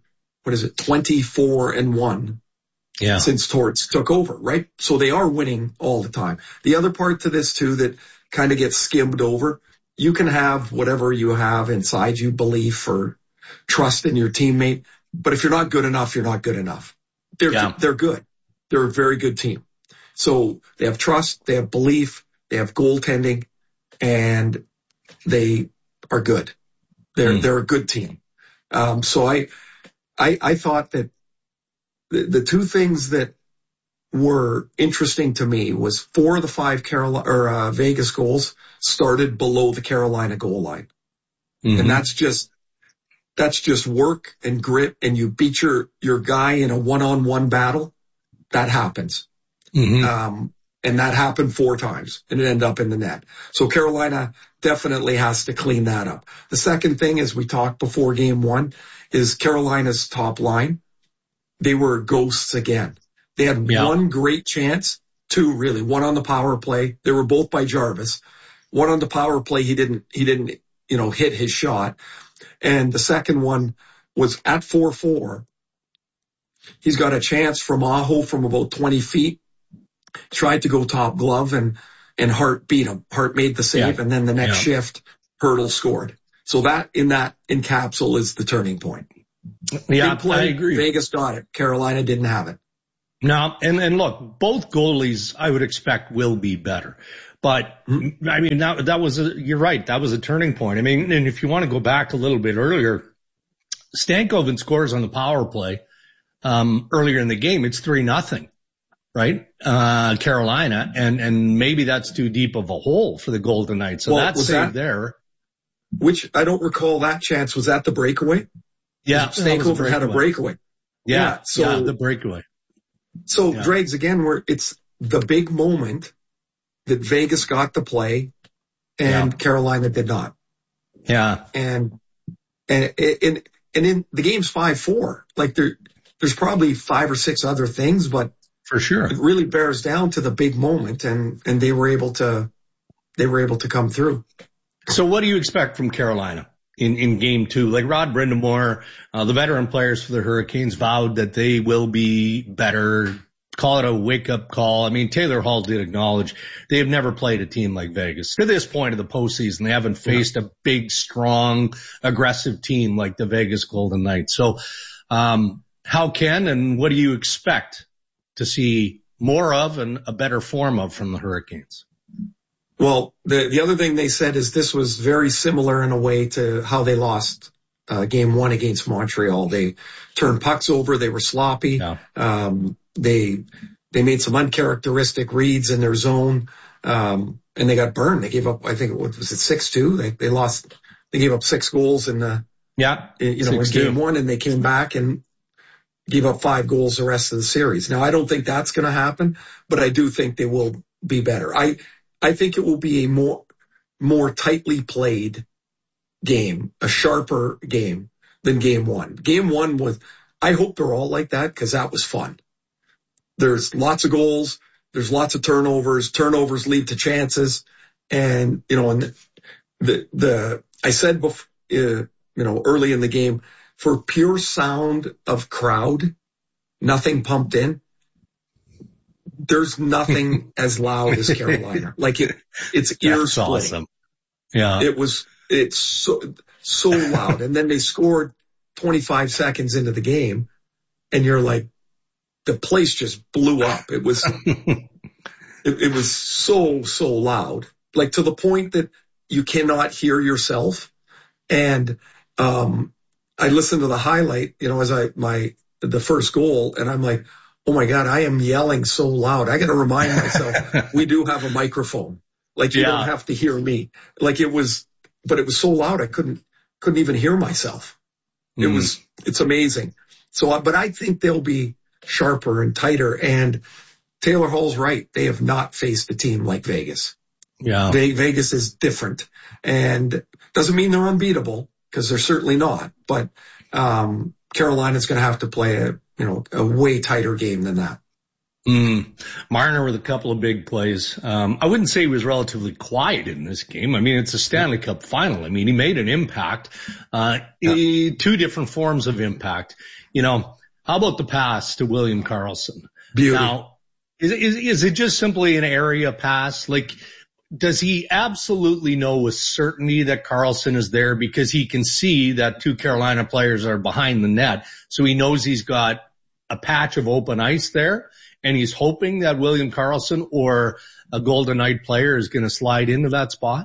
24-1 since Torts took over, right? So they are winning all the time. The other part to this too that kind of gets skimmed over, you can have whatever you have inside you, belief or trust in your teammate, but if you're not good enough, you're not good enough. They're good. They're a very good team. So they have trust, they have belief, they have goaltending, and they are good. They're a good team. So I thought that the 2 things that were interesting to me was 4 of the 5 Vegas goals started below the Carolina goal line. And that's just work and grit, and you beat your guy in a one-on-one battle. That happens. And that happened 4 times, and it ended up in the net. So Carolina definitely has to clean that up. The second thing, as we talked before game 1, is Carolina's top line. They were ghosts again. They had one great chance, 2 really, one on the power play. They were both by Jarvis. One on the power play, he didn't, hit his shot. And the second one was at 4-4. He's got a chance from Aho from about 20 feet. Tried to go top glove and Hart beat him. Hart made the save, and then the next shift, Hertl scored. So that in capsule is the turning point. Yeah, I agree. Vegas got it. Carolina didn't have it. No, and look, both goalies I would expect will be better. But I mean, you're right. That was a turning point. I mean, and if you want to go back a little bit earlier, Stankoven scores on the power play, earlier in the game. It's 3-0. Right? Carolina, and maybe that's too deep of a hole for the Golden Knights. So that's saved there. Which I don't recall that chance. Was that the breakaway? Yeah. Stankoven had a breakaway. Yeah. The breakaway. So Dregs, again, it's the big moment that Vegas got to play and Carolina did not. Yeah. And in the game's 5-4, like there's probably 5 or 6 other things, but for sure, it really bears down to the big moment, and they were able to come through. So what do you expect from Carolina in game 2? Like Rod Brind'Amour, the veteran players for the Hurricanes vowed that they will be better. Call it a wake-up call. I mean, Taylor Hall did acknowledge they have never played a team like Vegas. To this point of the postseason, they haven't faced a big, strong, aggressive team like the Vegas Golden Knights. So how can and what do you expect to see more of and a better form of from the Hurricanes? Well, the other thing they said is this was very similar in a way to how they lost game 1 against Montreal. They turned pucks over. They were sloppy. Yeah. They made some uncharacteristic reads in their zone, and they got burned. They gave up, I think, what was it, 6-2? They lost. They gave up 6 goals in game 1, and they came back and gave up 5 goals the rest of the series. Now, I don't think that's going to happen, but I do think they will be better. I think it will be a more tightly played game, a sharper game than game 1. Game 1 was, I hope they're all like that because that was fun. There's lots of goals. There's lots of turnovers. Turnovers lead to chances. And, and I said before, early in the game, for pure sound of crowd, nothing pumped in, there's nothing as loud as Carolina. Like it's ear splitting. Awesome. Yeah. It's so loud. And then they scored 25 seconds into the game and you're like, the place just blew up. It was, it was so loud, like to the point that you cannot hear yourself. And, I listened to the highlight, as the first goal, and I'm like, oh my God, I am yelling so loud. I got to remind myself we do have a microphone. Like you don't have to hear me. Like it was so loud I couldn't even hear myself. It's amazing. So, but I think they'll be sharper and tighter. And Taylor Hall's right. They have not faced a team like Vegas. Yeah. Vegas is different, and doesn't mean they're unbeatable because they're certainly not. But Carolina's going to have to play a way tighter game than that. Marner with a couple of big plays. I wouldn't say he was relatively quiet in this game. I mean, it's a Stanley Cup final. I mean, he made an impact, 2 different forms of impact. How about the pass to William Karlsson? Beauty. Now, is it just simply an area pass? Like, does he absolutely know with certainty that Karlsson is there because he can see that 2 Carolina players are behind the net? So he knows he's got a patch of open ice there, and he's hoping that William Karlsson or a Golden Knight player is going to slide into that spot?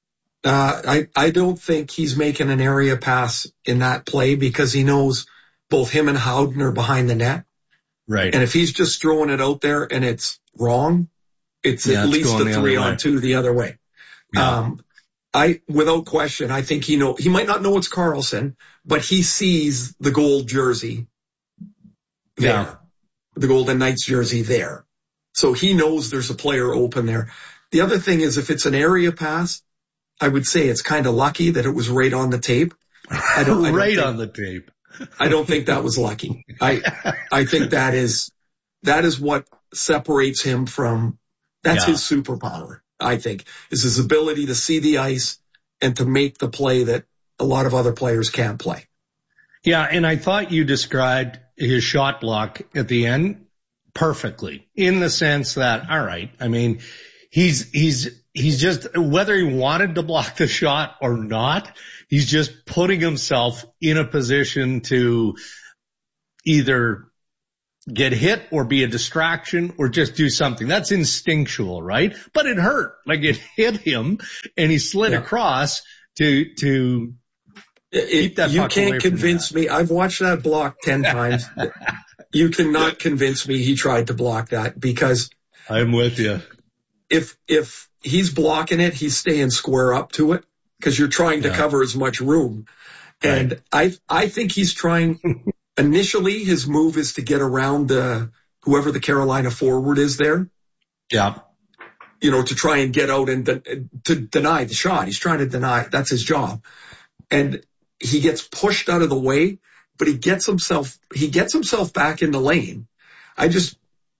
I don't think he's making an area pass in that play because he knows both him and Howden are behind the net. Right. And if he's just throwing it out there and it's wrong, it's at least a 3-on-2 the other way. Yeah. Without question, I think he might not know it's Karlsson, but he sees the gold jersey there, the Golden Knights jersey there. So he knows there's a player open there. The other thing is if it's an area pass, I would say it's kind of lucky that it was right on the tape. I don't on the tape. I don't think that was lucky. I think that is what separates him from, that's his superpower, I think, is his ability to see the ice and to make the play that a lot of other players can't play. Yeah, and I thought you described his shot block at the end perfectly, in the sense that, all right, I mean, he's just, whether he wanted to block the shot or not, he's just putting himself in a position to either get hit or be a distraction or just do something. That's instinctual, right? But it hurt. Like, it hit him and he slid across to keep that puck away. You can't convince me. I've watched that block 10 times. You cannot convince me he tried to block that, because I'm with you. If he's blocking it, he's staying square up to it, because you're trying to cover as much room. And I think he's trying, initially his move is to get around whoever the Carolina forward is there. Yeah. You know, to try and get out and to deny the shot. He's trying to deny, that's his job. And he gets pushed out of the way, but he gets himself back in the lane. That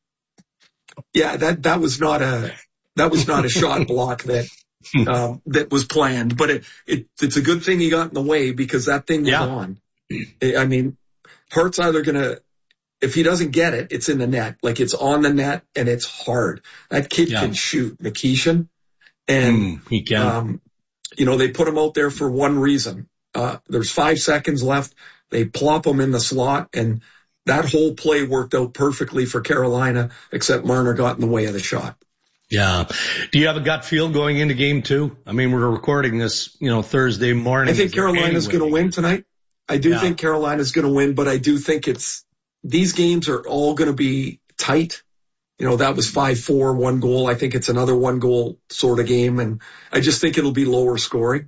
was not a shot block that was planned, but it's a good thing he got in the way, because that thing was on. I mean, Hart's either if he doesn't get it, it's in the net. Like, it's on the net and it's hard. That kid can shoot, Nikishin. And, he can. You know, they put him out there for one reason. There's 5 seconds left. They plop him in the slot, and that whole play worked out perfectly for Carolina, except Marner got in the way of the shot. Yeah. Do you have a gut feel going into game 2? I mean, we're recording this, Thursday morning. I think Carolina's going to win tonight. I do think Carolina's going to win, but I do think these games are all going to be tight. That was 5-4, 1 goal. I think it's another 1 goal sort of game, and I just think it'll be lower scoring.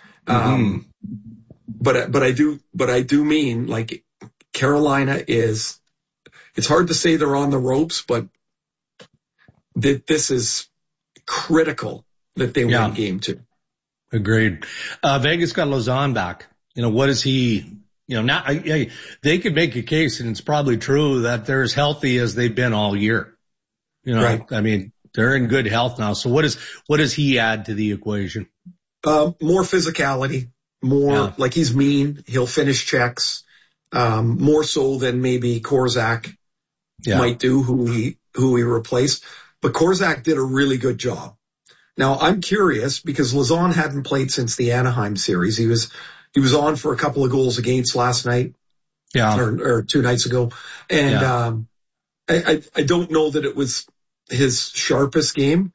But I do mean, like, Carolina it's hard to say they're on the ropes, but this is critical that they win game 2. Agreed. Vegas got Lauzon back. What is he, now they could make a case, and it's probably true, that they're as healthy as they've been all year. Right. I mean, they're in good health now. So what does he add to the equation? More physicality, more like, he's mean. He'll finish checks, more so than maybe Korczak might do, who he replaced. But Korczak did a really good job. Now, I'm curious, because Lauzon hadn't played since the Anaheim series. He was on for a couple of goals against last night, or 2 nights ago. And, I don't know that it was his sharpest game.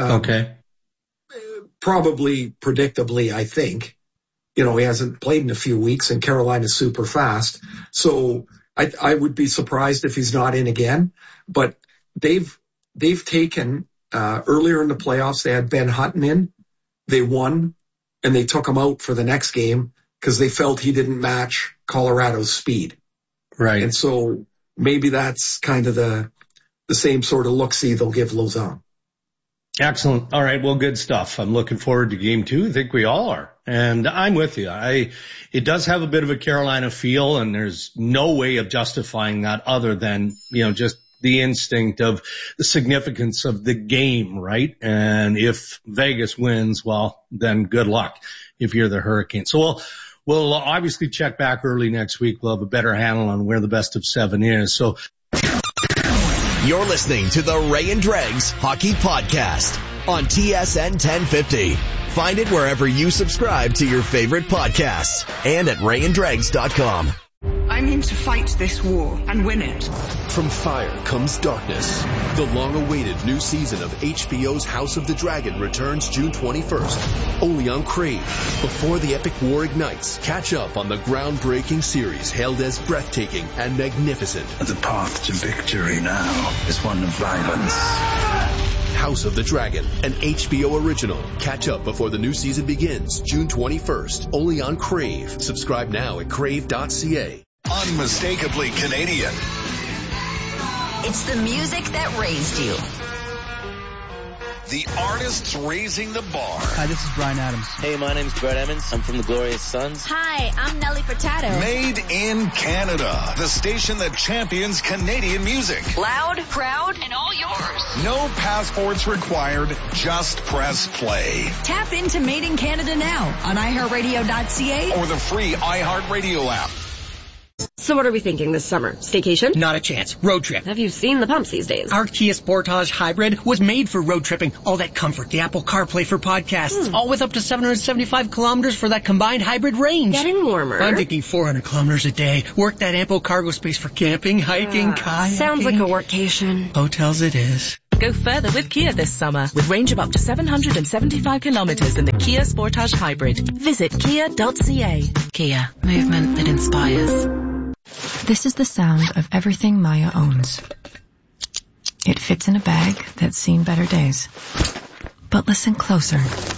Probably predictably, I think. He hasn't played in a few weeks, and Carolina's super fast. So I would be surprised if he's not in again. But they've taken, earlier in the playoffs, they had Ben Hutton in. They won, and they took him out for the next game because they felt he didn't match Colorado's speed. Right. And so maybe that's kind of the same sort of look-see they'll give Lauzon. Excellent. All right. Well, good stuff. I'm looking forward to game 2. I think we all are. And I'm with you. It does have a bit of a Carolina feel, and there's no way of justifying that other than, just the instinct of the significance of the game, right? And if Vegas wins, well, then good luck if you're the Hurricanes. So we'll obviously check back early next week. We'll have a better handle on where the best of 7 is. So you're listening to the Ray and Dregs Hockey Podcast on TSN 1050. Find it wherever you subscribe to your favorite podcasts and at rayanddregs.com. I'm in to fight this war and win it. From fire comes darkness. The long-awaited new season of HBO's House of the Dragon returns June 21st, only on Crave. Before the epic war ignites, catch up on the groundbreaking series hailed as breathtaking and magnificent. The path to victory now is one of violence. House of the Dragon, an HBO original. Catch up before the new season begins, June 21st, only on Crave. Subscribe now at crave.ca. Unmistakably Canadian. It's the music that raised you. The artists raising the bar. Hi, this is Bryan Adams. Hey, my name's Brett Emmons. I'm from the Glorious Sons. Hi, I'm Nelly Furtado. Made in Canada. The station that champions Canadian music. Loud, proud, and all yours. No passports required. Just press play. Tap into Made in Canada now on iHeartRadio.ca or the free iHeartRadio app. So what are we thinking this summer? Staycation? Not a chance. Road trip. Have you seen the pumps these days? Our Kia Sportage Hybrid was made for road tripping. All that comfort, the Apple CarPlay for podcasts, all with up to 775 kilometers for that combined hybrid range. Getting warmer. I'm thinking 400 kilometers a day. Work that ample cargo space for camping, hiking, kayaking. Sounds like a workcation. Hotels it is. Go further with Kia this summer with range of up to 775 kilometers in the Kia Sportage Hybrid. Visit kia.ca. Kia, movement that inspires. This is the sound of everything Maya owns. It fits in a bag that's seen better days. But listen closer.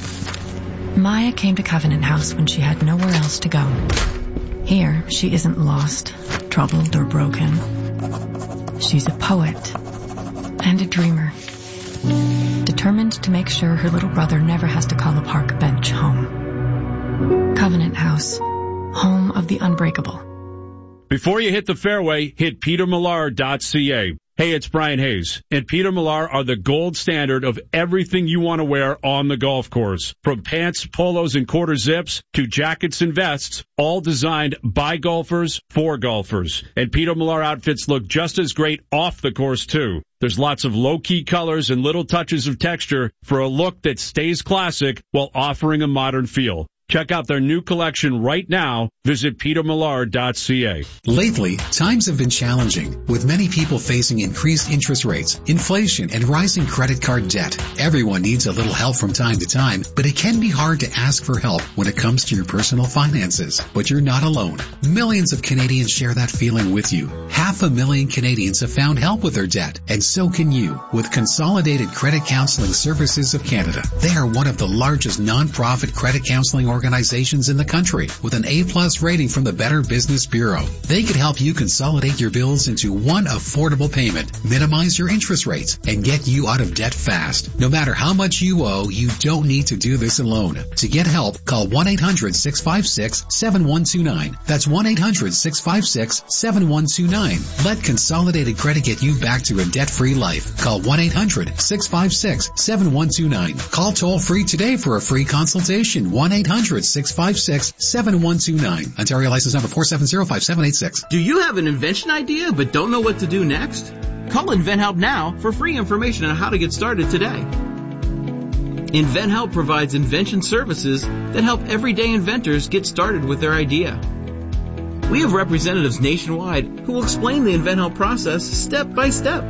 Maya came to Covenant House when she had nowhere else to go. Here, she isn't lost, troubled, or broken. She's a poet and a dreamer, determined to make sure her little brother never has to call a park bench home. Covenant House, home of the unbreakable. Before you hit the fairway, hit petermillar.ca. Hey, it's Brian Hayes, and Peter Millar are the gold standard of everything you want to wear on the golf course. From pants, polos, and quarter zips to jackets and vests, all designed by golfers for golfers. And Peter Millar outfits look just as great off the course, too. There's lots of low-key colors and little touches of texture for a look that stays classic while offering a modern feel. Check out their new collection right now. Visit petermillar.ca. Lately, times have been challenging, with many people facing increased interest rates, inflation, and rising credit card debt. Everyone needs a little help from time to time, but it can be hard to ask for help when it comes to your personal finances. But you're not alone. Millions of Canadians share that feeling with you. 500,000 Canadians have found help with their debt, and so can you with Consolidated Credit Counseling Services of Canada. They are one of the largest non-profit credit counseling organizations in the country with an A+ rating from the Better Business Bureau. They could help you consolidate your bills into one affordable payment, minimize your interest rates, and get you out of debt fast. No matter how much you owe, you don't need to do this alone. To get help, call 1-800-656-7129. That's 1-800-656-7129. Let Consolidated Credit get you back to a debt-free life. Call 1-800-656-7129. Call toll-free today for a free consultation. 1-800-656-7129. Ontario license number 4705786. Do you have an invention idea but don't know what to do next? Call InventHelp now for free information on how to get started today. InventHelp provides invention services that help everyday inventors get started with their idea. We have representatives nationwide who will explain the InventHelp process step by step.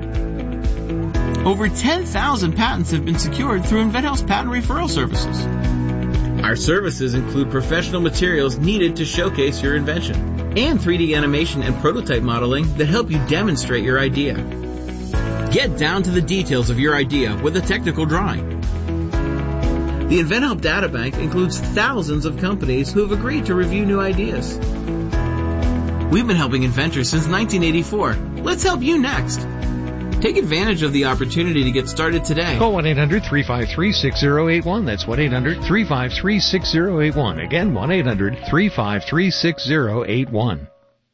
Over 10,000 patents have been secured through InventHelp's patent referral services. Our services include professional materials needed to showcase your invention and 3D animation and prototype modeling that help you demonstrate your idea. Get down to the details of your idea with a technical drawing. The InventHelp Databank includes thousands of companies who have agreed to review new ideas. We've been helping inventors since 1984. Let's help you next. Take advantage of the opportunity to get started today. Call 1-800-353-6081. That's 1-800-353-6081. Again, 1-800-353-6081.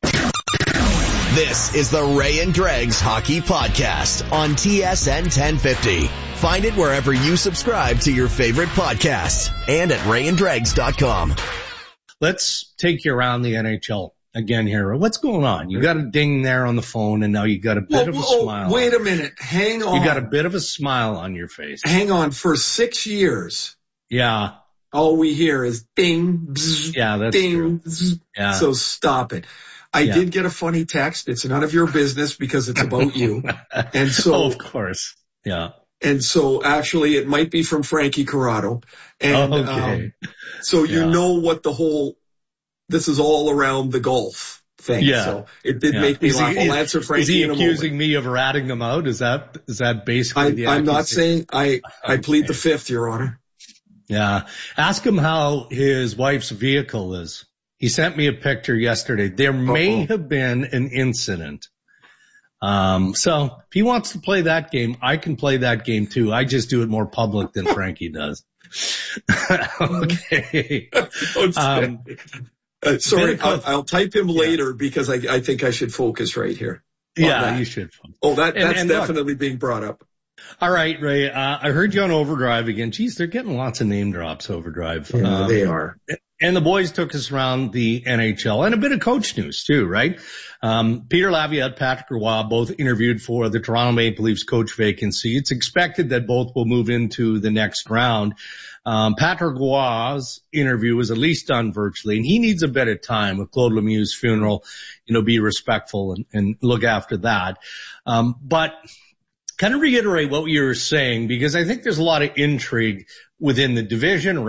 This is the Ray and Dregs Hockey Podcast on TSN 1050. Find it wherever you subscribe to your favorite podcasts and at rayanddregs.com. Let's take you around the NHL. Again here, what's going on? You got a ding there on the phone, and now you got a bit of a smile. Wait a minute. Hang on. You got a bit of a smile on your face. Hang on. For 6 years. Yeah. All we hear is ding, bzz, yeah, that's ding, true. Bzz. Yeah. So stop it. I did get a funny text. It's none of your business because it's about you. And so, of course. Yeah. And so actually it might be from Frankie Corrado. And, okay. So you know what this is all around the golf thing. Yeah. So it did make me laugh. I'll answer Frankie. Is he in a accusing moment. me of ratting them out? Is that basically the I'm not saying okay. I plead the fifth, Your Honor. Yeah. Ask him how his wife's vehicle is. He sent me a picture yesterday. There may have been an incident. So if he wants to play that game, I can play that game too. I just do it more public than Frankie does. Okay. Sorry, I'll type him later because I think I should focus right here. Yeah, you should. Oh, that's definitely being brought up. All right, Ray. I heard you on Overdrive again. Geez, they're getting lots of name drops, Overdrive. Yeah, they are. And the boys took us around the NHL and a bit of coach news too, right? Peter Laviolette, Patrick Roy, both interviewed for the Toronto Maple Leafs coach vacancy. It's expected that both will move into the next round. Patrick Roy's interview was at least done virtually, and he needs a bit of time with Claude Lemieux's funeral, be respectful and look after that. But kind of reiterate what you were saying, because I think there's a lot of intrigue within the division